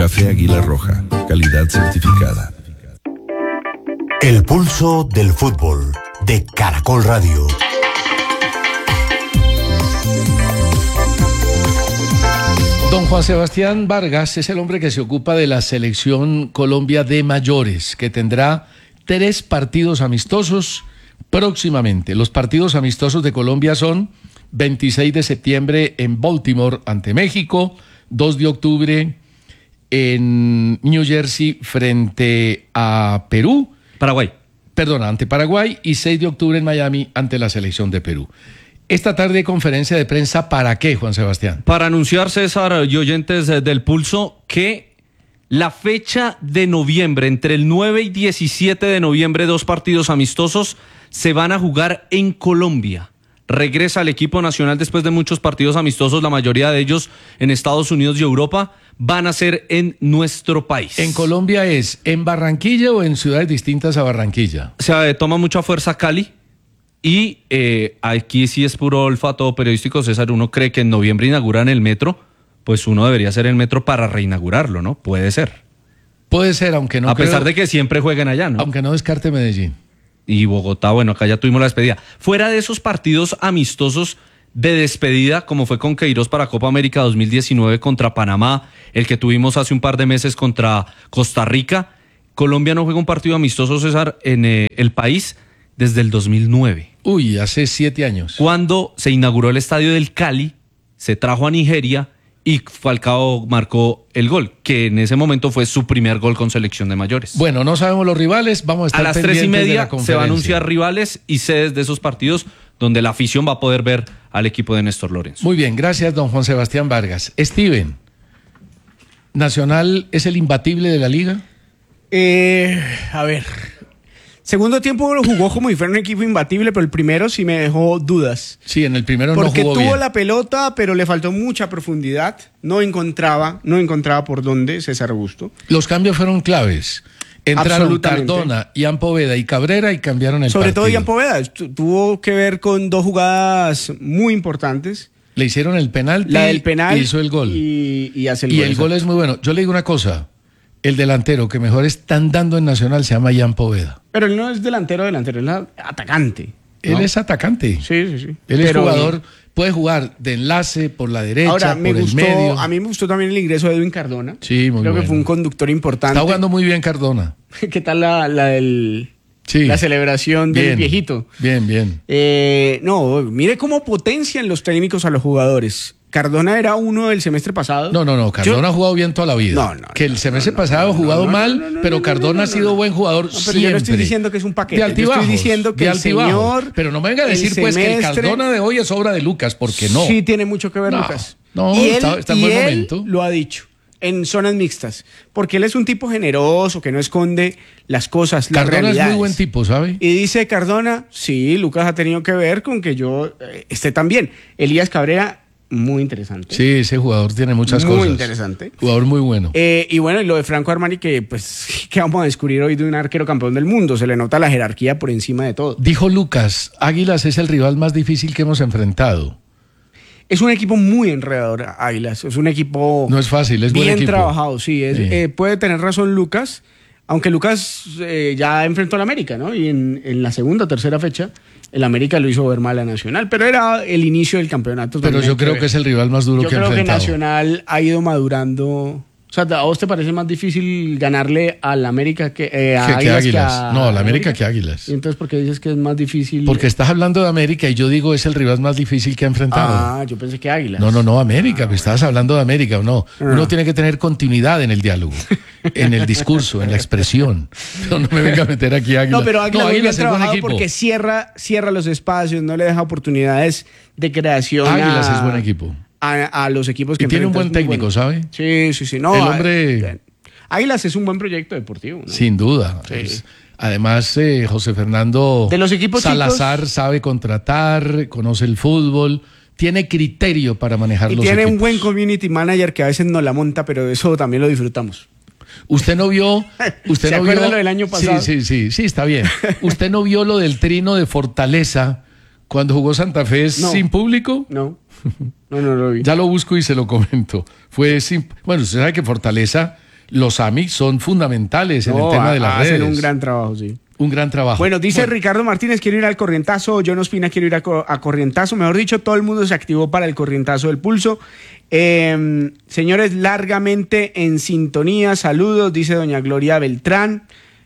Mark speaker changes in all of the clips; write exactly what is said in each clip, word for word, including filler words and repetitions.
Speaker 1: Café Águila Roja, calidad certificada.
Speaker 2: El pulso del fútbol de Caracol Radio.
Speaker 3: Don Juan Sebastián Vargas es el hombre que se ocupa de la selección Colombia de mayores, que tendrá tres partidos amistosos próximamente. Los partidos amistosos de Colombia son veintiséis de septiembre en Baltimore ante México, dos de octubre en New Jersey frente a Perú.
Speaker 4: Paraguay.
Speaker 3: Perdona, ante Paraguay, y seis de octubre en Miami ante la selección de Perú. Esta tarde conferencia de prensa, ¿para qué, Juan Sebastián?
Speaker 4: Para anunciar, César y oyentes del Pulso, que la fecha de noviembre, entre el nueve y diecisiete de noviembre, dos partidos amistosos se van a jugar en Colombia. Regresa el equipo nacional después de muchos partidos amistosos, la mayoría de ellos en Estados Unidos y Europa, van a ser en nuestro país.
Speaker 3: ¿En Colombia es en Barranquilla o en ciudades distintas a Barranquilla?
Speaker 4: Se toma mucha fuerza Cali. Y eh, aquí sí es puro olfato periodístico, César. Uno cree que en noviembre inauguran el metro, pues uno debería ser el metro para reinaugurarlo, ¿no? Puede ser.
Speaker 3: Puede ser, aunque no
Speaker 4: A
Speaker 3: creo,
Speaker 4: pesar de que siempre jueguen allá, ¿no?
Speaker 3: Aunque no descarte Medellín.
Speaker 4: Y Bogotá, bueno, acá ya tuvimos la despedida. Fuera de esos partidos amistosos de despedida, como fue con Queiroz para Copa América dos mil diecinueve contra Panamá, el que tuvimos hace un par de meses contra Costa Rica, Colombia no juega un partido amistoso, César, en eh, el país desde el dos mil nueve.
Speaker 3: Uy, hace siete años.
Speaker 4: Cuando se inauguró el estadio del Cali, se trajo a Nigeria y Falcao marcó el gol, que en ese momento fue su primer gol con selección de mayores.
Speaker 3: Bueno, no sabemos los rivales, vamos a estar
Speaker 4: a las tres y media
Speaker 3: se
Speaker 4: va a anunciar rivales y sedes de esos partidos donde la afición va a poder ver al equipo de Néstor Lorenzo.
Speaker 3: Muy bien, gracias don Juan Sebastián Vargas. Steven, ¿Nacional es el imbatible de la liga?
Speaker 5: Eh, a ver... Segundo tiempo lo jugó como si fuera un equipo imbatible, pero el primero sí me dejó dudas.
Speaker 3: Sí, en el primero no jugó bien.
Speaker 5: Porque tuvo la pelota, pero le faltó mucha profundidad. No encontraba, no encontraba por dónde César Augusto.
Speaker 3: Los cambios fueron claves. Entraron Cardona, Ian Poveda y Cabrera y cambiaron el
Speaker 5: Sobre
Speaker 3: partido.
Speaker 5: todo Ian Poveda. Tu- tuvo que ver con dos jugadas muy importantes.
Speaker 3: Le hicieron el penalti,
Speaker 5: La del penal
Speaker 3: y hizo el gol.
Speaker 5: Y, y hace el
Speaker 3: Y
Speaker 5: gol.
Speaker 3: el gol es muy bueno. Yo le digo una cosa. El delantero que mejor están dando en Nacional se llama Ian Poveda.
Speaker 5: Pero él no es delantero, delantero, él es atacante. ¿no?
Speaker 3: Él es atacante.
Speaker 5: Sí, sí, sí.
Speaker 3: Él es
Speaker 5: Pero-
Speaker 3: jugador, puede jugar de enlace por la derecha,
Speaker 5: Ahora, me
Speaker 3: por
Speaker 5: gustó,
Speaker 3: el medio.
Speaker 5: a mí me gustó también el ingreso de Edwin Cardona.
Speaker 3: Sí, muy
Speaker 5: Creo
Speaker 3: bueno.
Speaker 5: que fue un conductor importante.
Speaker 3: Está jugando muy bien Cardona.
Speaker 5: ¿Qué tal la, la del
Speaker 3: Sí.
Speaker 5: la celebración del
Speaker 3: Bien,
Speaker 5: viejito?
Speaker 3: Bien, bien.
Speaker 5: Eh, no, mire cómo potencian los técnicos a los jugadores. Cardona era uno del semestre pasado.
Speaker 3: No, no, no. Cardona
Speaker 5: Yo-
Speaker 3: ha jugado bien toda la vida.
Speaker 5: No, no,
Speaker 3: que el
Speaker 5: no,
Speaker 3: semestre
Speaker 5: no,
Speaker 3: pasado
Speaker 5: no,
Speaker 3: ha jugado
Speaker 5: no, no,
Speaker 3: mal,
Speaker 5: no, no,
Speaker 3: pero
Speaker 5: no,
Speaker 3: Cardona
Speaker 5: no,
Speaker 3: ha
Speaker 5: no,
Speaker 3: sido
Speaker 5: no.
Speaker 3: buen jugador
Speaker 5: No, pero
Speaker 3: siempre.
Speaker 5: yo no estoy diciendo que es un paquete.
Speaker 3: De altibajos,
Speaker 5: Yo estoy diciendo que
Speaker 3: de
Speaker 5: el
Speaker 3: altibajos.
Speaker 5: señor,
Speaker 3: Pero no me venga a
Speaker 5: el
Speaker 3: decir pues que el
Speaker 5: semestre-
Speaker 3: Cardona de hoy es obra de Lucas, porque no.
Speaker 5: Sí tiene mucho que ver,
Speaker 3: No,
Speaker 5: Lucas.
Speaker 3: no,
Speaker 5: y él,
Speaker 3: está- está en
Speaker 5: y
Speaker 3: buen
Speaker 5: él
Speaker 3: momento.
Speaker 5: lo ha dicho en zonas mixtas. Porque él es un tipo generoso, que no esconde las cosas, las
Speaker 3: Cardona es
Speaker 5: realidades.
Speaker 3: muy buen tipo, ¿sabe?
Speaker 5: Y dice Cardona, sí, Lucas ha tenido que ver con que yo eh, esté tan bien. Elías Cabrera, muy interesante.
Speaker 3: Sí, ese jugador tiene muchas
Speaker 5: Muy
Speaker 3: cosas.
Speaker 5: interesante.
Speaker 3: Jugador muy bueno.
Speaker 5: Eh, y bueno, y lo de Franco Armani, que pues, que vamos a descubrir hoy de un arquero campeón del mundo. Se le nota la jerarquía por encima de todo.
Speaker 3: Dijo Lucas, Águilas es el rival más difícil que hemos enfrentado.
Speaker 5: Es un equipo muy enredador, Águilas. Es un equipo
Speaker 3: No es fácil, es buen
Speaker 5: bien
Speaker 3: equipo.
Speaker 5: trabajado, sí, es-
Speaker 3: Sí.
Speaker 5: eh, puede tener razón Lucas, aunque Lucas eh, ya enfrentó al América, ¿no? Y en, en la segunda o tercera fecha, el América lo hizo ver mal a Nacional, pero era el inicio del campeonato.
Speaker 3: Pero
Speaker 5: también
Speaker 3: yo creo
Speaker 5: ver.
Speaker 3: que es el rival más duro
Speaker 5: Yo
Speaker 3: que ha
Speaker 5: creo que
Speaker 3: enfrentado.
Speaker 5: Nacional ha ido madurando. O sea, ¿a vos te parece más difícil ganarle al América que eh, a
Speaker 3: Que- que
Speaker 5: Águilas?
Speaker 3: Águilas.
Speaker 5: a
Speaker 3: No, al América que Águilas.
Speaker 5: ¿Y entonces por qué dices que es más difícil?
Speaker 3: Porque estás hablando de América y yo digo es el rival más difícil que ha enfrentado.
Speaker 5: Ah, yo pensé que Águilas.
Speaker 3: No, no, no, América, me estabas hablando de América o no.
Speaker 5: Ah.
Speaker 3: Uno tiene que tener continuidad en el diálogo, en el discurso, en la expresión. No, no me venga a meter aquí Águilas.
Speaker 5: No, pero Águilas, muy bien
Speaker 3: es buen
Speaker 5: trabajado
Speaker 3: equipo.
Speaker 5: porque cierra, cierra los espacios, no le deja oportunidades de creación.
Speaker 3: Águilas
Speaker 5: a,
Speaker 3: es buen equipo.
Speaker 5: A, a los equipos que
Speaker 3: Y tiene un
Speaker 5: enfrentan,
Speaker 3: buen
Speaker 5: es muy
Speaker 3: técnico,
Speaker 5: bueno.
Speaker 3: ¿sabe?
Speaker 5: Sí, sí, sí. No,
Speaker 3: El
Speaker 5: a-
Speaker 3: hombre-
Speaker 5: Águilas es un buen proyecto deportivo, ¿no?
Speaker 3: Sin duda.
Speaker 5: Sí.
Speaker 3: Es- además, eh, José Fernando
Speaker 5: De los equipos
Speaker 3: Salazar
Speaker 5: chicos-
Speaker 3: sabe contratar, conoce el fútbol, tiene criterio para manejar
Speaker 5: Y
Speaker 3: los
Speaker 5: tiene
Speaker 3: equipos.
Speaker 5: un buen community manager que a veces no la monta, pero eso también lo disfrutamos.
Speaker 3: Usted no vio, usted
Speaker 5: ¿Se
Speaker 3: no
Speaker 5: acuerda
Speaker 3: vio
Speaker 5: lo del año pasado?
Speaker 3: Sí, sí, sí, sí, está bien. Usted no vio lo del trino de Fortaleza cuando jugó Santa Fe
Speaker 5: No.
Speaker 3: sin público.
Speaker 5: No, no, no lo vi.
Speaker 3: Ya lo busco y se lo comento. Fue sin, bueno, usted sabe que Fortaleza los A M I son fundamentales en
Speaker 5: No,
Speaker 3: el tema de las
Speaker 5: hacen
Speaker 3: redes.
Speaker 5: un gran trabajo, sí.
Speaker 3: Un gran trabajo.
Speaker 5: Bueno, dice Ricardo Martínez, quiero ir al Corrientazo. John Ospina, quiero ir a, co- a Corrientazo. Mejor dicho, todo el mundo se activó para el Corrientazo del Pulso. Eh, señores, largamente en sintonía. Saludos, dice doña Gloria Beltrán.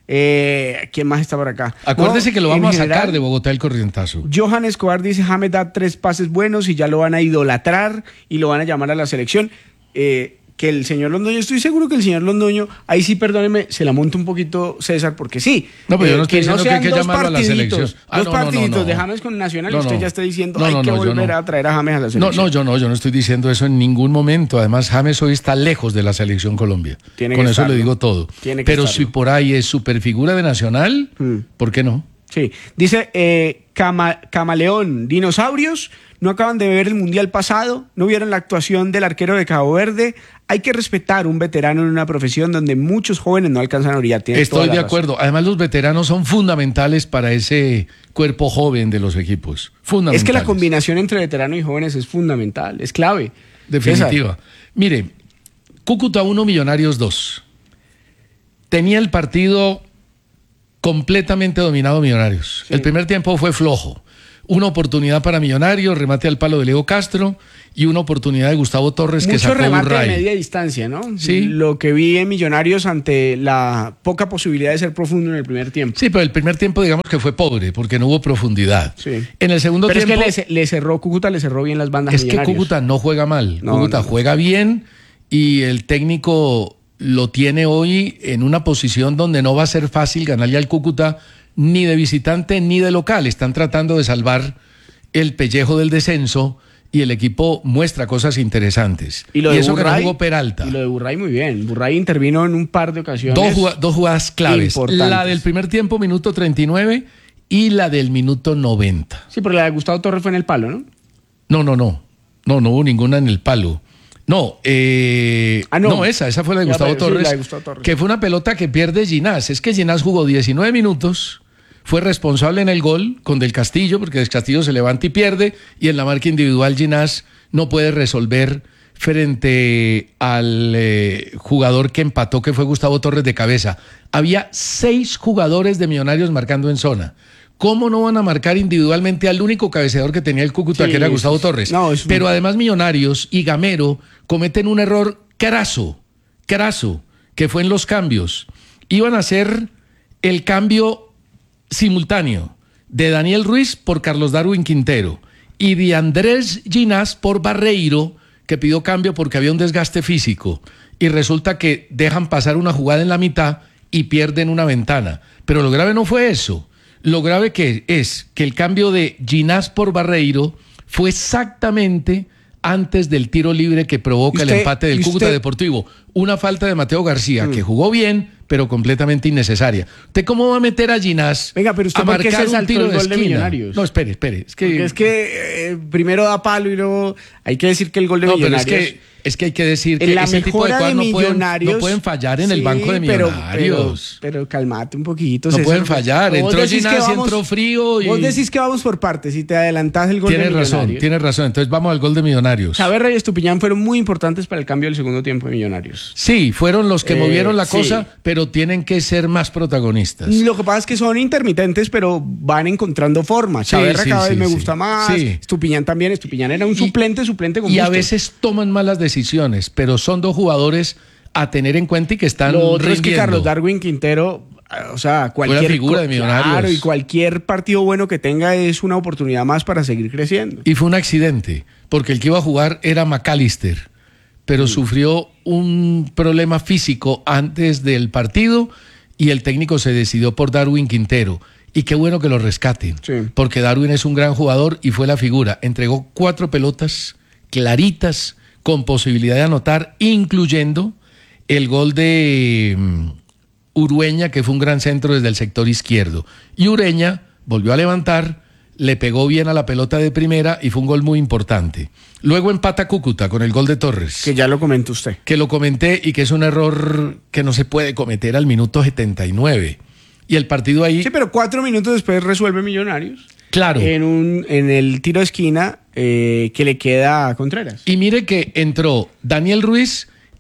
Speaker 5: Eh, ¿Quién más está por acá?
Speaker 3: Acuérdese
Speaker 5: No,
Speaker 3: que lo
Speaker 5: en
Speaker 3: vamos a
Speaker 5: general,
Speaker 3: sacar de Bogotá el Corrientazo.
Speaker 5: Johan Escobar dice, James da tres pases buenos y ya lo van a idolatrar y lo van a llamar a la selección. Eh, que el señor Londoño, estoy seguro que el señor Londoño, ahí sí, perdóneme, se la monta un poquito César, porque sí.
Speaker 3: No, pero yo no estoy
Speaker 5: que
Speaker 3: diciendo que hay
Speaker 5: sean
Speaker 3: que
Speaker 5: dos
Speaker 3: llamarlo a la
Speaker 5: partiditos,
Speaker 3: selección. Ah,
Speaker 5: dos
Speaker 3: no, no, no,
Speaker 5: partiditos
Speaker 3: no.
Speaker 5: de James con Nacional
Speaker 3: No,
Speaker 5: y usted
Speaker 3: no.
Speaker 5: ya está diciendo,
Speaker 3: No,
Speaker 5: hay
Speaker 3: no,
Speaker 5: que
Speaker 3: no, yo
Speaker 5: volver
Speaker 3: no.
Speaker 5: a traer a James a la
Speaker 3: No,
Speaker 5: selección.
Speaker 3: no, yo no, yo no estoy diciendo eso en ningún momento. Además, James hoy está lejos de la selección Colombia.
Speaker 5: Tiene
Speaker 3: Con
Speaker 5: que
Speaker 3: eso
Speaker 5: estarlo.
Speaker 3: le digo todo.
Speaker 5: Tiene que
Speaker 3: Pero
Speaker 5: estarlo.
Speaker 3: si por ahí es superfigura de Nacional,
Speaker 5: Hmm.
Speaker 3: ¿por qué no?
Speaker 5: Sí, dice eh, Cama- Camaleón, dinosaurios, no acaban de ver el Mundial pasado, no vieron la actuación del arquero de Cabo Verde. Hay que respetar un veterano en una profesión donde muchos jóvenes no alcanzan a brillar. Tiene toda
Speaker 3: Estoy
Speaker 5: la
Speaker 3: de
Speaker 5: razón.
Speaker 3: acuerdo. Además, los veteranos son fundamentales para ese cuerpo joven de los equipos. Fundamentales.
Speaker 5: Es que la combinación entre veterano y jóvenes es fundamental, es clave.
Speaker 3: Definitiva. Mire, Cúcuta uno, Millonarios dos. Tenía el partido completamente dominado Millonarios.
Speaker 5: Sí.
Speaker 3: El primer tiempo fue flojo. Una oportunidad para Millonarios, remate al palo de Leo Castro y una oportunidad de Gustavo Torres que
Speaker 5: Mucho
Speaker 3: sacó
Speaker 5: remate de
Speaker 3: Burray.
Speaker 5: media distancia, ¿no?
Speaker 3: Sí.
Speaker 5: Lo que vi en Millonarios ante la poca posibilidad de ser profundo en el primer tiempo.
Speaker 3: Sí, pero el primer tiempo digamos que fue pobre porque no hubo profundidad.
Speaker 5: Sí.
Speaker 3: En el segundo
Speaker 5: Pero
Speaker 3: tiempo
Speaker 5: es que le, le cerró, Cúcuta le cerró bien las bandas.
Speaker 3: es
Speaker 5: a
Speaker 3: que
Speaker 5: Millonarios.
Speaker 3: Cúcuta no juega mal.
Speaker 5: No,
Speaker 3: Cúcuta
Speaker 5: no, no.
Speaker 3: juega bien y el técnico lo tiene hoy en una posición donde no va a ser fácil ganarle al Cúcuta ni de visitante ni de local. Están tratando de salvar el pellejo del descenso y el equipo muestra cosas interesantes.
Speaker 5: Y, lo de
Speaker 3: eso que no
Speaker 5: Burray,
Speaker 3: jugó Peralta.
Speaker 5: Y lo de Burray muy bien. Burray intervino en un par de ocasiones.
Speaker 3: Dos, juga- dos jugadas claves.
Speaker 5: importantes.
Speaker 3: La del primer tiempo, minuto treinta y nueve, y la del minuto noventa.
Speaker 5: Sí, pero la de Gustavo Torres fue en el palo, ¿no?
Speaker 3: No, no, no. No, no hubo ninguna en el palo. No, eh,
Speaker 5: Ah, no.
Speaker 3: no. esa, esa fue la de
Speaker 5: Ya,
Speaker 3: Gustavo
Speaker 5: pero sí,
Speaker 3: Torres,
Speaker 5: la de Gustavo Torres.
Speaker 3: que fue una pelota que pierde Ginás. Es que Ginás jugó diecinueve minutos, fue responsable en el gol con Del Castillo, porque Del Castillo se levanta y pierde, y en la marca individual Ginás no puede resolver frente al eh, jugador que empató, que fue Gustavo Torres de cabeza. Había seis jugadores de Millonarios marcando en zona. ¿Cómo no van a marcar individualmente al único cabeceador que tenía el Cúcuta,
Speaker 5: Sí,
Speaker 3: que era
Speaker 5: eso
Speaker 3: Gustavo
Speaker 5: es-
Speaker 3: Torres?
Speaker 5: no, es un-
Speaker 3: Pero además Millonarios y Gamero cometen un error craso, craso, que fue en los cambios. Iban a hacer el cambio simultáneo de Daniel Ruiz por Carlos Darwin Quintero y de Andrés Ginás por Barreiro, que pidió cambio porque había un desgaste físico. Y resulta que dejan pasar una jugada en la mitad y pierden una ventana. Pero lo grave no fue eso. Lo grave que es que el cambio de Ginás por Barreiro fue exactamente antes del tiro libre que provoca el
Speaker 5: Usted-
Speaker 3: empate del
Speaker 5: y
Speaker 3: Cúcuta
Speaker 5: usted-
Speaker 3: Deportivo. Una falta de Mateo García, que jugó bien, pero completamente innecesaria. ¿Usted cómo va a meter a Ginás
Speaker 5: Venga, pero usted
Speaker 3: a
Speaker 5: ¿por qué
Speaker 3: marcar
Speaker 5: se
Speaker 3: un
Speaker 5: saltó
Speaker 3: tiro
Speaker 5: el
Speaker 3: de
Speaker 5: gol de
Speaker 3: esquina?
Speaker 5: Millonarios?
Speaker 3: No, espere, espere. Es que,
Speaker 5: Porque es que eh, primero da palo y luego hay que decir que el gol de
Speaker 3: no, pero es
Speaker 5: Millonarios...
Speaker 3: que, es que hay que decir que
Speaker 5: en la
Speaker 3: ese tipo de
Speaker 5: mejora
Speaker 3: cosas
Speaker 5: de
Speaker 3: no pueden,
Speaker 5: Millonarios
Speaker 3: no pueden fallar en el
Speaker 5: sí,
Speaker 3: banco de
Speaker 5: pero-
Speaker 3: Millonarios.
Speaker 5: Pero, pero, calmate un poquito.
Speaker 3: No
Speaker 5: César,
Speaker 3: pueden
Speaker 5: pues.
Speaker 3: fallar.
Speaker 5: Vos
Speaker 3: Entró
Speaker 5: decís que
Speaker 3: Ginás y
Speaker 5: vamos-
Speaker 3: entró frío y...
Speaker 5: Vos decís que vamos por partes y te adelantás el gol
Speaker 3: Tienes
Speaker 5: de
Speaker 3: razón,
Speaker 5: Millonarios.
Speaker 3: tienes razón. Entonces vamos al gol de Millonarios.
Speaker 5: Chaverra y Estupiñán fueron muy importantes para el cambio del segundo tiempo de Millonarios.
Speaker 3: Sí, fueron los que
Speaker 5: Eh,
Speaker 3: movieron la
Speaker 5: sí.
Speaker 3: cosa, pero tienen que ser más protagonistas.
Speaker 5: Lo que pasa es que son intermitentes, pero van encontrando forma. Chaverra
Speaker 3: sí,
Speaker 5: cada vez
Speaker 3: sí,
Speaker 5: me
Speaker 3: sí.
Speaker 5: gusta más.
Speaker 3: Sí.
Speaker 5: Estupiñán también. Estupiñán era un
Speaker 3: Y-
Speaker 5: suplente, suplente con
Speaker 3: Y a
Speaker 5: gusto.
Speaker 3: veces toman malas decisiones, pero son dos jugadores a tener en cuenta y que están
Speaker 5: Lo otro es que
Speaker 3: rindiendo.
Speaker 5: Carlos Darwin Quintero, o sea, cualquier
Speaker 3: figura
Speaker 5: co-
Speaker 3: de Millonarios.
Speaker 5: Claro, y cualquier partido bueno que tenga es una oportunidad más para seguir creciendo.
Speaker 3: Y fue un accidente, porque el que iba a jugar era McAllister, pero sufrió un problema físico antes del partido y el técnico se decidió por Darwin Quintero. Y qué bueno que lo rescaten,
Speaker 5: Sí.
Speaker 3: porque Darwin es un gran jugador y fue la figura. Entregó cuatro pelotas claritas con posibilidad de anotar, incluyendo el gol de mm, Urueña, que fue un gran centro desde el sector izquierdo. Y Ureña volvió a levantar, le pegó bien a la pelota de primera y fue un gol muy importante. Luego empata Cúcuta con el gol de Torres,
Speaker 5: Que ya lo comentó usted.
Speaker 3: que lo comenté y que es un error que no se puede cometer al minuto setenta y nueve. Y el partido ahí,
Speaker 5: Sí, pero cuatro minutos después resuelve Millonarios.
Speaker 3: claro.
Speaker 5: En, un, en el tiro de esquina eh, que le queda a Contreras.
Speaker 3: Y mire que entró Daniel Ruiz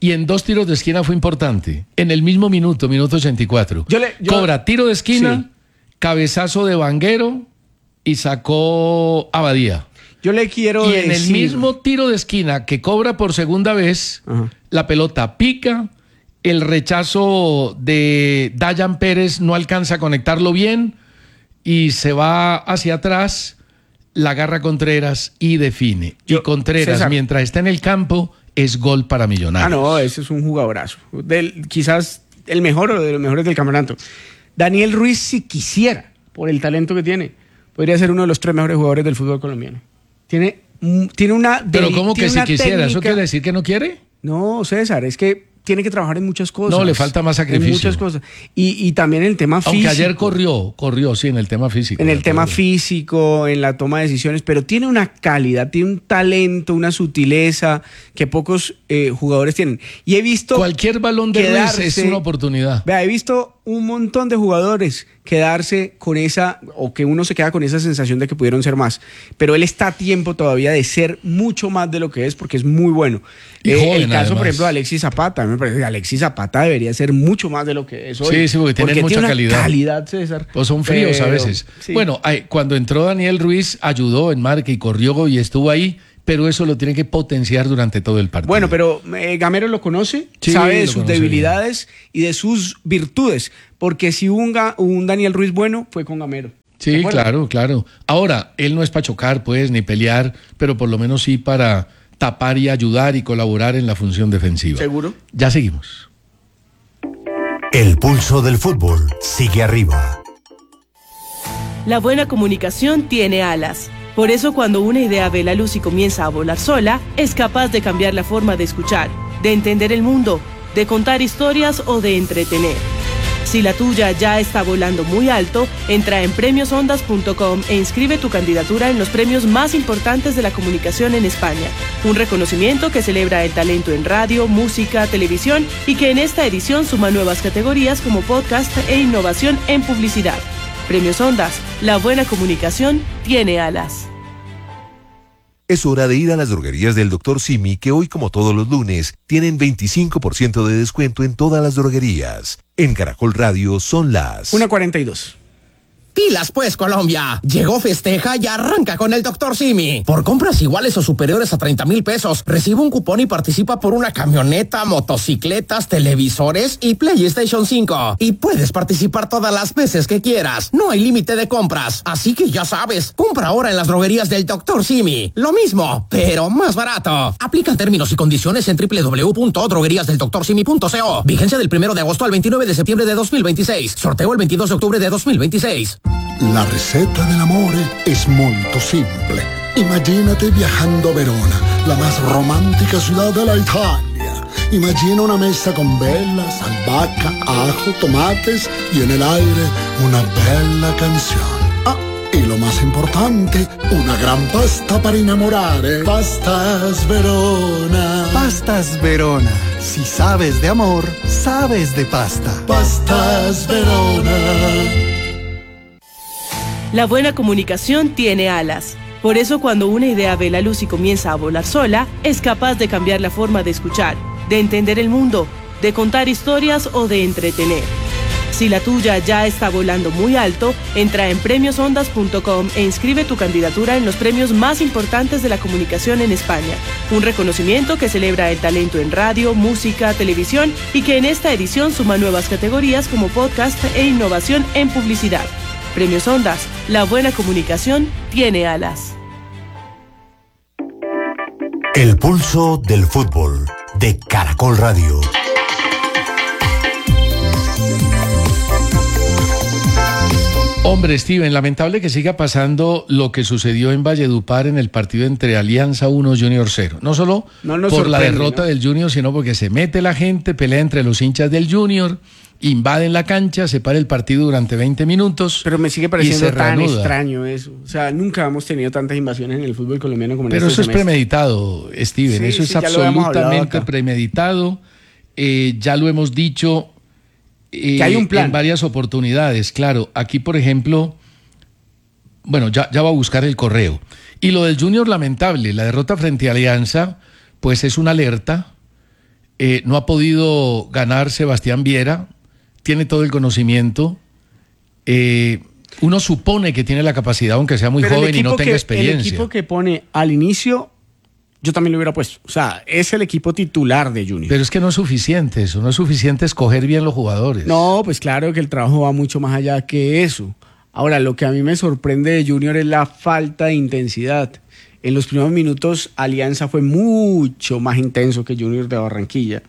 Speaker 3: y en dos tiros de esquina fue importante. En el mismo minuto, minuto ochenta y cuatro.
Speaker 5: Yo le- yo-
Speaker 3: Cobra tiro de esquina,
Speaker 5: Sí.
Speaker 3: cabezazo de Vanguero y sacó a Badía.
Speaker 5: Yo le quiero
Speaker 3: Y en el
Speaker 5: decir-
Speaker 3: mismo tiro de esquina que cobra por segunda vez,
Speaker 5: Ajá.
Speaker 3: la pelota pica, el rechazo de Dayan Pérez no alcanza a conectarlo bien y se va hacia atrás, la agarra Contreras y define.
Speaker 5: Yo-
Speaker 3: y Contreras,
Speaker 5: César.
Speaker 3: mientras está en el campo, es gol para Millonarios.
Speaker 5: Ah, no, ese es un jugadorazo. Del, quizás el mejor o de los mejores del campeonato. Daniel Ruiz, si quisiera, por el talento que tiene, podría ser uno de los tres mejores jugadores del fútbol colombiano. Tiene, mm, tiene una...
Speaker 3: Pero
Speaker 5: deli-
Speaker 3: ¿cómo que
Speaker 5: tiene
Speaker 3: si
Speaker 5: una
Speaker 3: quisiera? ¿Eso
Speaker 5: técnica-
Speaker 3: quiere decir que no quiere?
Speaker 5: No, César, es que tiene que trabajar en muchas cosas.
Speaker 3: No, le falta más sacrificio.
Speaker 5: En muchas cosas. Y, y también el tema
Speaker 3: Aunque
Speaker 5: físico.
Speaker 3: ayer corrió, corrió, sí, en el tema físico.
Speaker 5: En el
Speaker 3: de
Speaker 5: tema
Speaker 3: acuerdo.
Speaker 5: físico, en la toma de decisiones, pero tiene una calidad, tiene un talento, una sutileza que pocos eh, jugadores tienen. Y he visto...
Speaker 3: Cualquier balón de Ruiz
Speaker 5: quedarse-
Speaker 3: es una oportunidad.
Speaker 5: Vea, he visto un montón de jugadores quedarse con esa, o que uno se queda con esa sensación de que pudieron ser más. Pero él está a tiempo todavía de ser mucho más de lo que es, porque es muy bueno.
Speaker 3: Y
Speaker 5: Eh,
Speaker 3: joven,
Speaker 5: el caso,
Speaker 3: además.
Speaker 5: por ejemplo, de Alexis Zapata. A mí me parece que Alexis Zapata debería ser mucho más de lo que es hoy.
Speaker 3: Sí, sí, porque tiene mucha
Speaker 5: tiene una
Speaker 3: calidad.
Speaker 5: calidad, César.
Speaker 3: Pues son fríos a
Speaker 5: Pero,
Speaker 3: veces.
Speaker 5: sí.
Speaker 3: Bueno, ay, cuando entró Daniel Ruiz, ayudó en marca y corrió y estuvo ahí, pero eso lo tiene que potenciar durante todo el partido.
Speaker 5: Bueno, pero eh, Gamero lo conoce,
Speaker 3: Sí,
Speaker 5: sabe de
Speaker 3: lo
Speaker 5: sus
Speaker 3: conoce
Speaker 5: debilidades y de sus virtudes, porque si hubo un, Ga- un Daniel Ruiz bueno, fue con Gamero. ¿De
Speaker 3: Sí,
Speaker 5: acuerdo?
Speaker 3: claro, claro. Ahora, él no es para chocar, pues, ni pelear, pero por lo menos sí para tapar y ayudar y colaborar en la función defensiva.
Speaker 5: ¿Seguro?
Speaker 3: Ya seguimos.
Speaker 2: El pulso del fútbol sigue arriba.
Speaker 6: La buena comunicación tiene alas. Por eso cuando una idea ve la luz y comienza a volar sola, es capaz de cambiar la forma de escuchar, de entender el mundo, de contar historias o de entretener. Si la tuya ya está volando muy alto, entra en premios ondas punto com e inscribe tu candidatura en los premios más importantes de la comunicación en España. Un reconocimiento que celebra el talento en radio, música, televisión y que en esta edición suma nuevas categorías como podcast e innovación en publicidad. Premios Ondas, la buena comunicación tiene alas.
Speaker 7: Es hora de ir a las droguerías del doctor Simi, que hoy, como todos los lunes, tienen veinticinco por ciento de descuento en todas las droguerías. En Caracol Radio son las...
Speaker 5: una cuarenta y dos.
Speaker 8: Pilas pues, Colombia. Llegó Festeja y arranca con el doctor Simi. Por compras iguales o superiores a treinta mil pesos, recibe un cupón y participa por una camioneta, motocicletas, televisores y PlayStation cinco. Y puedes participar todas las veces que quieras. No hay límite de compras. Así que ya sabes, compra ahora en las droguerías del doctor Simi. Lo mismo, pero más barato. Aplican términos y condiciones en doble u doble u doble u punto droguerías del doctor simi punto co. Vigencia del primero de agosto al veintinueve de septiembre de dos mil veintiséis. Sorteo el veintidós de octubre de dos mil veintiséis.
Speaker 9: La ricetta dell'amore es molto simple. Imagínate viajando a Verona, la más romántica ciudad de la Italia. Imagina una mesa con velas, albahaca, ajo, tomates y en el aire una bella canción. Ah, y lo más importante, una gran pasta para enamorare. Pastas Verona.
Speaker 10: Pastas Verona. Si sabes de amor, sabes de pasta.
Speaker 9: Pastas Verona.
Speaker 6: La buena comunicación tiene alas. Por eso cuando una idea ve la luz y comienza a volar sola, es capaz de cambiar la forma de escuchar, de entender el mundo, de contar historias o de entretener. Si la tuya ya está volando muy alto, entra en premios ondas punto com e inscribe tu candidatura en los premios más importantes de la comunicación en España. Un reconocimiento que celebra el talento en radio, música, televisión y que en esta edición suma nuevas categorías como podcast e innovación en publicidad. Premios Ondas, la buena comunicación tiene alas.
Speaker 2: El pulso del fútbol de Caracol Radio.
Speaker 3: Hombre, Steven, lamentable que siga pasando lo que sucedió en Valledupar en el partido entre Alianza uno Junior cero. No solo
Speaker 5: No nos
Speaker 3: por la
Speaker 5: sorprende,
Speaker 3: derrota
Speaker 5: ¿no?
Speaker 3: del Junior, sino porque se mete la gente, pelea entre los hinchas del Junior, invaden la cancha, se para el partido durante veinte minutos.
Speaker 5: Pero me sigue
Speaker 3: y
Speaker 5: pareciendo
Speaker 3: se
Speaker 5: tan
Speaker 3: reanuda.
Speaker 5: extraño eso. O sea, nunca hemos tenido tantas invasiones en el fútbol colombiano como en
Speaker 3: Pero
Speaker 5: este
Speaker 3: eso es
Speaker 5: semestre.
Speaker 3: premeditado, Steven,
Speaker 5: Sí,
Speaker 3: eso es
Speaker 5: sí, ya lo habíamos hablado
Speaker 3: absolutamente
Speaker 5: acá.
Speaker 3: premeditado. Eh, ya lo hemos dicho eh,
Speaker 5: Que hay un plan.
Speaker 3: en varias oportunidades. Claro, aquí, por ejemplo, bueno, ya, ya va a buscar el correo. Y lo del Junior, lamentable, la derrota frente a Alianza, pues es una alerta Eh, no ha podido ganar Sebastián Viera, tiene todo el conocimiento. Eh, uno supone que tiene la capacidad, aunque sea muy
Speaker 5: Pero
Speaker 3: joven y no tenga
Speaker 5: que,
Speaker 3: experiencia.
Speaker 5: El equipo que pone al inicio, yo también lo hubiera puesto. O sea, es el equipo titular de Junior.
Speaker 3: Pero es que no es suficiente eso, no es suficiente escoger bien los jugadores.
Speaker 5: No, pues claro que el trabajo va mucho más allá que eso. Ahora, lo que a mí me sorprende de Junior es la falta de intensidad. En los primeros minutos, Alianza fue mucho más intenso que Junior de Barranquilla.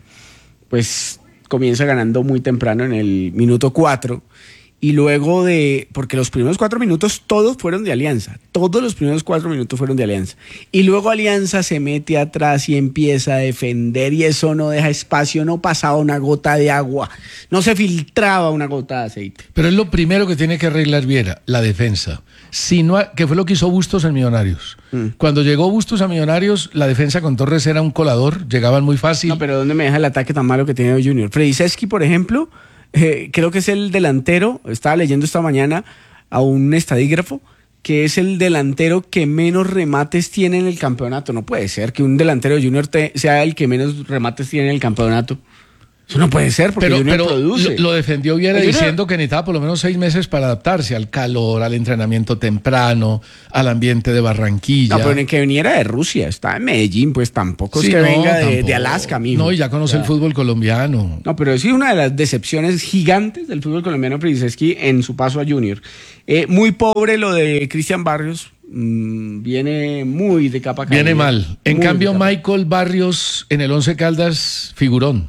Speaker 5: Pues comienza ganando muy temprano en el minuto cuatro. Y luego de, porque los primeros cuatro minutos todos fueron de Alianza, todos los primeros cuatro minutos fueron de Alianza. Y luego Alianza se mete atrás y empieza a defender y eso no deja espacio, no pasaba una gota de agua, no se filtraba una gota de aceite.
Speaker 3: Pero es lo primero que tiene que arreglar Viera, la defensa. Si no, que fue lo que hizo Bustos en Millonarios. Mm. Cuando llegó Bustos a Millonarios, la defensa con Torres era un colador, llegaban muy fácil.
Speaker 5: No, pero ¿dónde me deja el ataque tan malo que tiene Junior? Freddy Sesky, por ejemplo... Eh, creo que es el delantero, estaba leyendo esta mañana a un estadígrafo, que es el delantero que menos remates tiene en el campeonato. No puede ser que un delantero de Junior te, sea el que menos remates tiene en el campeonato. Eso no puede ser porque
Speaker 3: pero,
Speaker 5: Junior
Speaker 3: pero
Speaker 5: produce.
Speaker 3: Lo, lo defendió Viera diciendo que necesitaba por lo menos seis meses para adaptarse al calor, al entrenamiento temprano, al ambiente de Barranquilla.
Speaker 5: No, pero en que viniera de Rusia, está en Medellín, pues tampoco
Speaker 3: sí,
Speaker 5: es que
Speaker 3: no,
Speaker 5: venga de,
Speaker 3: tampoco.
Speaker 5: de Alaska, mijo.
Speaker 3: No, y ya conoce ya. el fútbol colombiano.
Speaker 5: No, pero sí una de las decepciones gigantes del fútbol colombiano Priseski en su paso a Junior. Eh, muy pobre lo de Cristian Barrios. Mm, viene muy de capa caída.
Speaker 3: Viene mal. En cambio, Michael Barrios en el Once Caldas, figurón.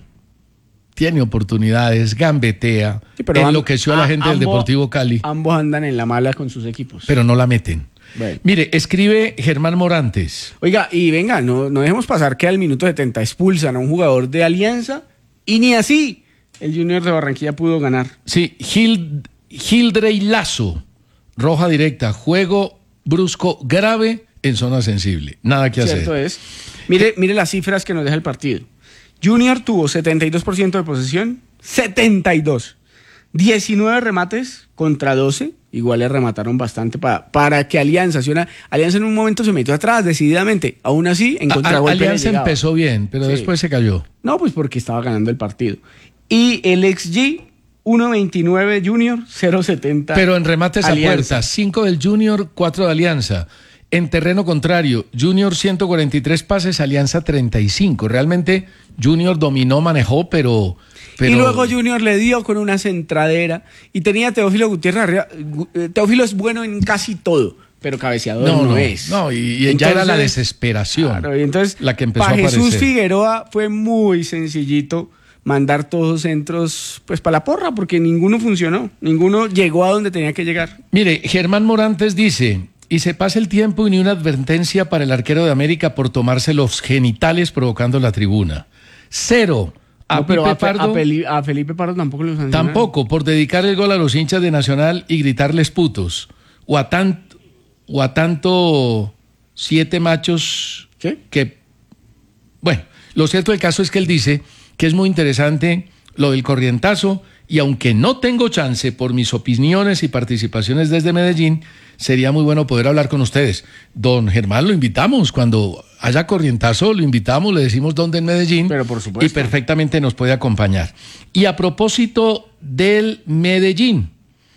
Speaker 3: Tiene oportunidades, gambetea, sí, pero enloqueció a la gente ambos, del Deportivo Cali.
Speaker 5: Ambos andan en la mala con sus equipos.
Speaker 3: Pero no la meten.
Speaker 5: Bueno.
Speaker 3: Mire, escribe Germán Morantes.
Speaker 5: Oiga, y venga, no, no dejemos pasar que al minuto setenta expulsan a un jugador de Alianza y ni así el Junior de Barranquilla pudo ganar.
Speaker 3: Sí, Gil, Gildrey Lazo, roja directa, juego brusco grave en zona sensible. Nada que hacer.
Speaker 5: Cierto es. Mire, mire las cifras que nos deja el partido. Junior tuvo setenta y dos por ciento de posesión, setenta y dos. diecinueve remates contra doce, igual le remataron bastante para, para que Alianza, si una, Alianza en un momento se metió atrás decididamente, aún así en contragolpe.
Speaker 3: Alianza empezó bien, pero sí. después se cayó.
Speaker 5: No, pues porque estaba ganando el partido. Y el X G, uno veintinueve Junior, cero setenta.
Speaker 3: Pero en remates Alianza. A puerta, cinco del Junior, cuatro de Alianza. En terreno contrario, Junior ciento cuarenta y tres pases, Alianza treinta y cinco. Realmente Junior dominó, manejó, pero, pero...
Speaker 5: Y luego Junior le dio con una centradera y tenía a Teófilo Gutiérrez arriba. Teófilo es bueno en casi todo, pero cabeceador no, no, no es.
Speaker 3: No, y, y entonces, ya era la desesperación
Speaker 5: claro, y entonces,
Speaker 3: la que empezó
Speaker 5: para
Speaker 3: a aparecer.
Speaker 5: Jesús Figueroa fue muy sencillito mandar todos los centros pues para la porra, porque ninguno funcionó, ninguno llegó a donde tenía que llegar.
Speaker 3: Mire, Germán Morantes dice... Y se pasa el tiempo y ni una advertencia para el arquero de América por tomarse los genitales provocando la tribuna. Cero. A,
Speaker 5: no, pero
Speaker 3: Pipe
Speaker 5: a,
Speaker 3: Pardo,
Speaker 5: a, Felipe, a Felipe Pardo tampoco lo sancionaron.
Speaker 3: Tampoco, por dedicar el gol a los hinchas de Nacional y gritarles putos. O a, tan, o a tanto siete machos
Speaker 5: ¿Qué?
Speaker 3: que... Bueno, lo cierto del caso es que él dice que es muy interesante lo del corrientazo y aunque no tengo chance por mis opiniones y participaciones desde Medellín, sería muy bueno poder hablar con ustedes. Don Germán, lo invitamos. Cuando haya corrientazo, lo invitamos, le decimos dónde en Medellín.
Speaker 5: Pero por supuesto.
Speaker 3: Y perfectamente nos puede acompañar. Y a propósito del Medellín,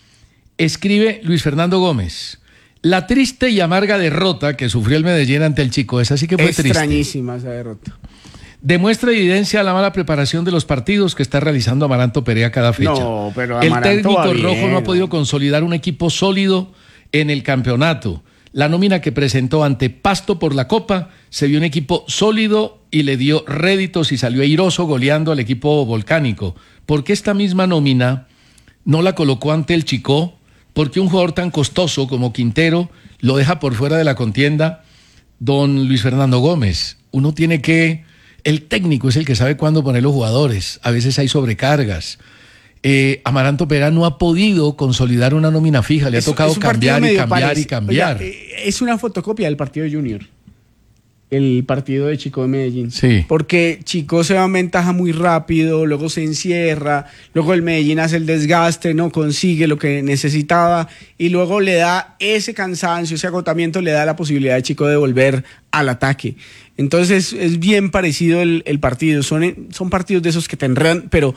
Speaker 3: escribe Luis Fernando Gómez. La triste y amarga derrota que sufrió el Medellín ante el Chico, esa sí que fue triste.
Speaker 5: Extrañísima esa derrota.
Speaker 3: Demuestra evidencia la mala preparación de los partidos que está realizando Amaranto Perea cada fecha.
Speaker 5: No, pero
Speaker 3: el
Speaker 5: Amaranto
Speaker 3: técnico
Speaker 5: va
Speaker 3: rojo
Speaker 5: bien,
Speaker 3: no ha podido consolidar un equipo sólido en el campeonato. La nómina que presentó ante Pasto por la Copa se vio un equipo sólido y le dio réditos y salió airoso goleando al equipo volcánico. ¿Por qué esta misma nómina no la colocó ante el Chico? ¿Por qué un jugador tan costoso como Quintero lo deja por fuera de la contienda? Don Luis Fernando Gómez, uno tiene que... El técnico es el que sabe cuándo poner los jugadores. A veces hay sobrecargas. Eh, Amaranto Perea no ha podido consolidar una nómina fija. Le es, ha tocado cambiar y cambiar parece. y cambiar.
Speaker 5: Oiga, es una fotocopia del partido de Junior. El partido de Chico de Medellín.
Speaker 3: Sí.
Speaker 5: Porque Chico se va en ventaja muy rápido, luego se encierra, luego el Medellín hace el desgaste, no consigue lo que necesitaba y luego le da ese cansancio, ese agotamiento, le da la posibilidad a Chico de volver al ataque. Entonces es bien parecido el, el partido. Son, son partidos de esos que te enredan, pero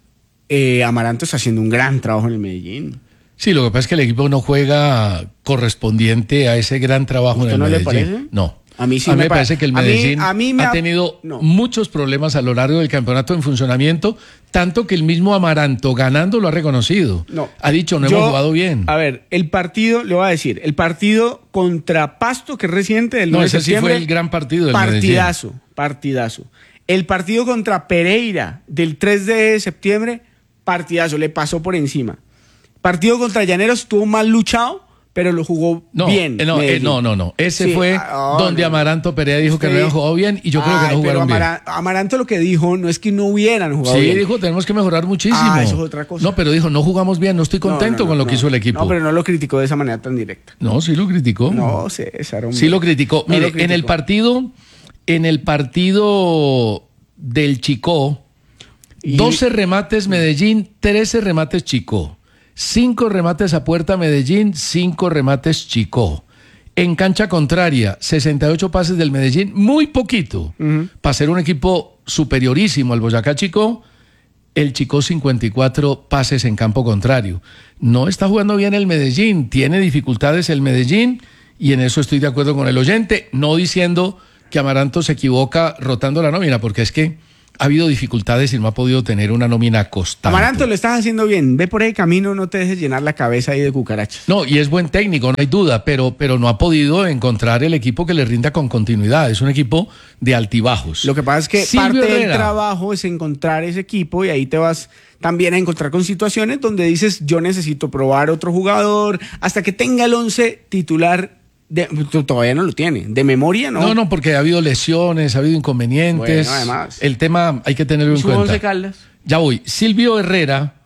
Speaker 5: eh, Amaranto está haciendo un gran trabajo en el Medellín.
Speaker 3: Sí, lo que pasa es que el equipo no juega correspondiente a ese gran trabajo en el
Speaker 5: ¿No
Speaker 3: Medellín.
Speaker 5: le parece?
Speaker 3: No.
Speaker 5: A mí sí
Speaker 3: a mí
Speaker 5: me
Speaker 3: me parece
Speaker 5: pa-
Speaker 3: que el
Speaker 5: a mí-
Speaker 3: Medellín
Speaker 5: a mí me
Speaker 3: ha
Speaker 5: ha-
Speaker 3: tenido
Speaker 5: no.
Speaker 3: muchos problemas a lo largo del campeonato en funcionamiento, tanto que el mismo Amaranto ganando lo ha reconocido.
Speaker 5: No.
Speaker 3: Ha dicho, no
Speaker 5: Yo-
Speaker 3: hemos jugado bien.
Speaker 5: A ver, el partido, le voy a decir, el partido contra Pasto, que es reciente, del
Speaker 3: No,
Speaker 5: nueve de
Speaker 3: ese sí
Speaker 5: septiembre.
Speaker 3: fue el gran partido del
Speaker 5: Partidazo, partidazo. El partido contra Pereira del tres de septiembre, partidazo, le pasó por encima. Partido contra Llaneros estuvo mal luchado, pero lo jugó
Speaker 3: No,
Speaker 5: bien.
Speaker 3: eh, no, eh,
Speaker 5: Medellín.
Speaker 3: no, no, no. Ese
Speaker 5: Sí,
Speaker 3: fue
Speaker 5: ah,
Speaker 3: donde
Speaker 5: no.
Speaker 3: Amaranto Perea dijo que no
Speaker 5: Sí.
Speaker 3: habían jugado bien y yo creo que
Speaker 5: Ay,
Speaker 3: no
Speaker 5: pero
Speaker 3: jugaron bien.
Speaker 5: Amara- Amaranto lo que dijo no es que no hubieran jugado
Speaker 3: Sí,
Speaker 5: bien.
Speaker 3: dijo, tenemos que mejorar muchísimo.
Speaker 5: Ah, eso es otra cosa.
Speaker 3: No, pero dijo, no jugamos bien, no estoy
Speaker 5: No,
Speaker 3: contento
Speaker 5: no, no,
Speaker 3: con lo
Speaker 5: no.
Speaker 3: que hizo el equipo.
Speaker 5: No, pero no lo criticó de esa manera tan directa.
Speaker 3: No, sí lo criticó.
Speaker 5: No, César, hombre.
Speaker 3: Sí lo criticó.
Speaker 5: No
Speaker 3: Mire,
Speaker 5: lo criticó.
Speaker 3: en el partido, en el partido del Chicó,
Speaker 5: Y-
Speaker 3: doce remates Medellín, trece remates Chicó. cinco remates a puerta Medellín, cinco remates Chicó. En cancha contraria, sesenta y ocho pases del Medellín, muy poquito.
Speaker 5: Ujú.
Speaker 3: Para ser un equipo superiorísimo al Boyacá Chicó, el Chicó cincuenta y cuatro pases en campo contrario. No está jugando bien el Medellín, tiene dificultades el Medellín y en eso estoy de acuerdo con el oyente, no diciendo que Amaranto se equivoca rotando la nómina, porque es que ha habido dificultades y no ha podido tener una nómina constante.
Speaker 5: Amaranto, lo estás haciendo bien. Ve por ese camino, no te dejes llenar la cabeza ahí de cucarachas.
Speaker 3: No, y es buen técnico, no hay duda, pero, pero no ha podido encontrar el equipo que le rinda con continuidad. Es un equipo de altibajos.
Speaker 5: Lo que pasa es que
Speaker 3: Silvio
Speaker 5: parte del
Speaker 3: Herrera.
Speaker 5: trabajo es encontrar ese equipo y ahí te vas también a encontrar con situaciones donde dices, yo necesito probar otro jugador hasta que tenga el once titular. De, todavía no lo tiene. De memoria, ¿no?
Speaker 3: No, no, porque ha habido lesiones, ha habido inconvenientes.
Speaker 5: Bueno, además.
Speaker 3: El tema hay que tenerlo en
Speaker 5: Su
Speaker 3: cuenta.
Speaker 5: Once Caldas.
Speaker 3: Ya voy. Silvio Herrera,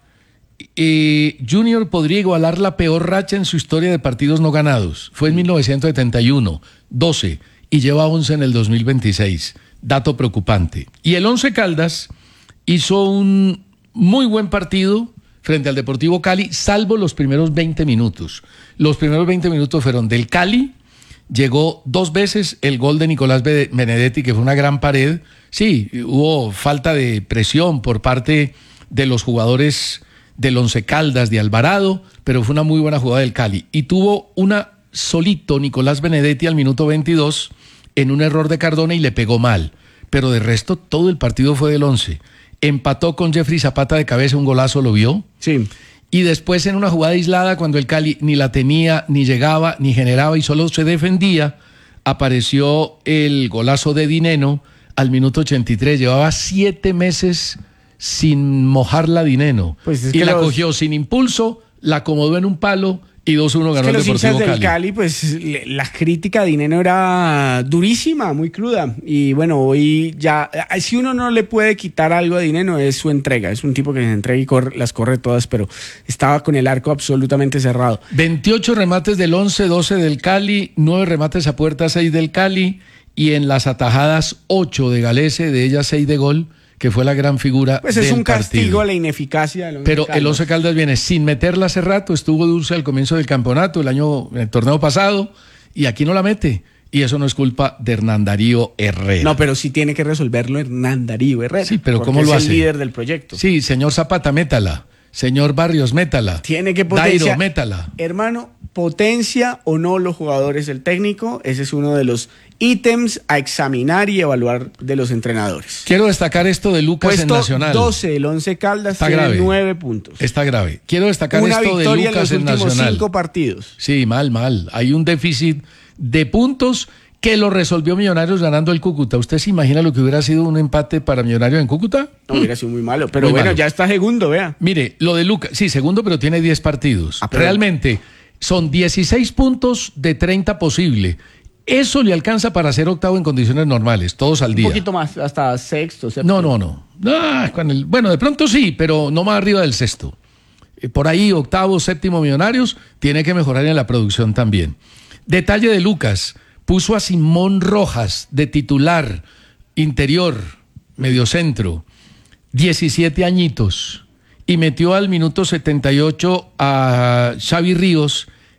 Speaker 3: eh, Junior podría igualar la peor racha en su historia de partidos no ganados. Fue en mil novecientos setenta y uno, doce, y lleva once en el dos mil veintiséis. Dato preocupante. Y el Once Caldas hizo un muy buen partido frente al Deportivo Cali, salvo los primeros veinte minutos. Los primeros veinte minutos fueron del Cali, llegó dos veces el gol de Nicolás Benedetti, que fue una gran pared. Sí, hubo falta de presión por parte de los jugadores del Once Caldas, de Alvarado, pero fue una muy buena jugada del Cali. Y tuvo una solito Nicolás Benedetti al minuto veintidós en un error de Cardona y le pegó mal. Pero de resto todo el partido fue del Once. Empató con Jeffrey Zapata de cabeza, un golazo, ¿lo vio?
Speaker 5: Sí.
Speaker 3: Y después en una jugada aislada, cuando el Cali ni la tenía, ni llegaba, ni generaba y solo se defendía, apareció el golazo de Dineno al minuto ochenta y tres. Llevaba siete meses sin mojarla Dineno.
Speaker 5: Pues es
Speaker 3: y
Speaker 5: que
Speaker 3: la
Speaker 5: los-
Speaker 3: cogió sin impulso, la acomodó en un palo y dos uno
Speaker 5: Es
Speaker 3: ganó
Speaker 5: que
Speaker 3: el
Speaker 5: los hinchas
Speaker 3: Deportivo
Speaker 5: del
Speaker 3: Cali.
Speaker 5: Cali, pues le- la crítica a Dineno era durísima, muy cruda. Y bueno, hoy ya, eh, si uno no le puede quitar algo a Dineno, es su entrega. Es un tipo que se entrega y corre- las corre todas, pero estaba con el arco absolutamente cerrado.
Speaker 3: veintiocho remates del Once, doce del Cali, nueve remates a puerta, seis del Cali, y en las atajadas ocho de Galese, de ellas seis de gol, que fue la gran figura
Speaker 5: Pues
Speaker 3: del
Speaker 5: es un
Speaker 3: partido.
Speaker 5: castigo a la ineficacia del Once
Speaker 3: Pero
Speaker 5: Caldas.
Speaker 3: el Once Caldas viene sin meterla hace rato, estuvo dulce al comienzo del campeonato, el año, el torneo pasado, y aquí no la mete. Y eso no es culpa de Hernán Darío Herrera.
Speaker 5: No, pero sí tiene que resolverlo Hernán Darío Herrera.
Speaker 3: Sí, pero
Speaker 5: porque
Speaker 3: ¿cómo lo
Speaker 5: es
Speaker 3: hace?
Speaker 5: el líder del proyecto.
Speaker 3: Sí, señor Zapata, métala. Señor Barrios, métala.
Speaker 5: Tiene que potenciar.
Speaker 3: Dairo, métala.
Speaker 5: Hermano, potencia o no los jugadores del técnico, ese es uno de los ítems a examinar y evaluar de los entrenadores.
Speaker 3: Quiero destacar esto de Lucas
Speaker 5: Puesto
Speaker 3: en Nacional.
Speaker 5: doce, el Once Caldas
Speaker 3: Está
Speaker 5: tiene
Speaker 3: grave.
Speaker 5: nueve puntos.
Speaker 3: Está grave. Quiero destacar
Speaker 5: Una
Speaker 3: esto de
Speaker 5: victoria en
Speaker 3: Lucas
Speaker 5: los
Speaker 3: en
Speaker 5: últimos
Speaker 3: Nacional.
Speaker 5: cinco partidos.
Speaker 3: Sí, mal, mal. Hay un déficit de puntos que lo resolvió Millonarios ganando el Cúcuta. ¿Usted se imagina lo que hubiera sido un empate para Millonarios en Cúcuta?
Speaker 5: No hubiera sido muy malo, pero
Speaker 3: Muy
Speaker 5: bueno,
Speaker 3: malo.
Speaker 5: ya está segundo, vea.
Speaker 3: Mire, lo de Lucas, sí, segundo, pero tiene diez partidos.
Speaker 5: Ah, pero-
Speaker 3: Realmente son dieciséis puntos de treinta posible. Eso le alcanza para ser octavo en condiciones normales, todos al
Speaker 5: Un
Speaker 3: día.
Speaker 5: poquito más, hasta sexto, séptimo.
Speaker 3: No, no, no. Ah, con el- bueno, de pronto sí, pero no más arriba del sexto. Eh, Por ahí, octavo, séptimo Millonarios, tiene que mejorar en la producción también. Detalle de Lucas, puso a Simón Rojas de titular, interior, mediocentro, diecisiete añitos, y metió al minuto setenta y ocho a Xavi Ríos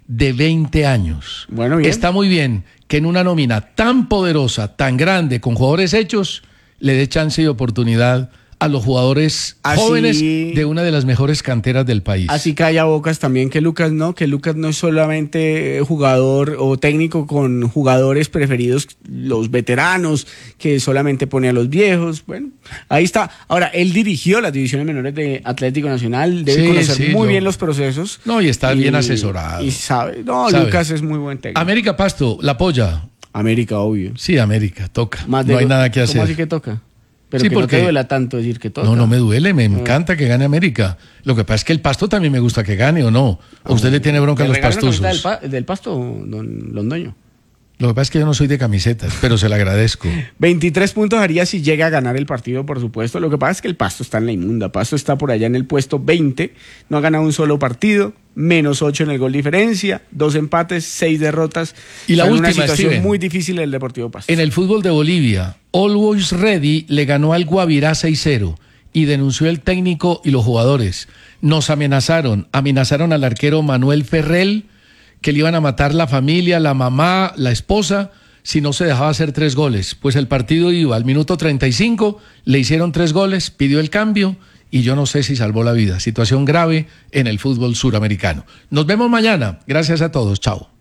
Speaker 3: de veinte años.
Speaker 5: Bueno, bien.
Speaker 3: Está muy bien que en una nómina tan poderosa, tan grande, con jugadores hechos, le dé chance y oportunidad a los jugadores
Speaker 5: Así-
Speaker 3: jóvenes de una de las mejores canteras del país.
Speaker 5: Así calla bocas también que Lucas no, que Lucas no es solamente jugador o técnico con jugadores preferidos, los veteranos, que solamente pone a los viejos. Bueno, ahí está. Ahora, él dirigió las divisiones menores de Atlético Nacional, debe
Speaker 3: Sí,
Speaker 5: conocer
Speaker 3: sí,
Speaker 5: muy
Speaker 3: lo-
Speaker 5: bien los procesos.
Speaker 3: No, y está bien asesorado.
Speaker 5: Y sabe, no,
Speaker 3: Sabe.
Speaker 5: Lucas es muy buen técnico.
Speaker 3: América Pasto, la apoya.
Speaker 5: América, obvio.
Speaker 3: Sí, América, toca.
Speaker 5: Más de-
Speaker 3: no hay nada que hacer.
Speaker 5: ¿Cómo así que toca? Pero
Speaker 3: Sí,
Speaker 5: que no
Speaker 3: porque-
Speaker 5: te duela tanto decir que toca.
Speaker 3: No, no me duele, me encanta que gane América. Lo que pasa es que el Pasto también me gusta que gane, ¿o no? ¿O usted le tiene bronca a
Speaker 5: ¿Le
Speaker 3: los
Speaker 5: regalan la
Speaker 3: pastosos?
Speaker 5: camiseta del, pa- del Pasto, don Londoño?
Speaker 3: Lo que pasa es que yo no soy de camisetas, pero se la agradezco.
Speaker 5: veintitrés puntos haría si llega a ganar el partido, por supuesto. Lo que pasa es que el Pasto está en la inmunda. Pasto está por allá en el puesto veinte. No ha ganado un solo partido. Menos ocho en el gol diferencia. Dos empates, seis derrotas.
Speaker 3: Y la
Speaker 5: Está en
Speaker 3: última,
Speaker 5: una situación
Speaker 3: Steven.
Speaker 5: muy difícil el Deportivo Pasto.
Speaker 3: En el fútbol de Bolivia, Always Ready le ganó al Guavirá seis cero y denunció el técnico y los jugadores. Nos amenazaron, amenazaron al arquero Manuel Ferrell, que le iban a matar la familia, la mamá, la esposa, si no se dejaba hacer tres goles. Pues el partido iba al minuto treinta y cinco, le hicieron tres goles, pidió el cambio y yo no sé si salvó la vida. Situación grave en el fútbol suramericano. Nos vemos mañana. Gracias a todos. Chao.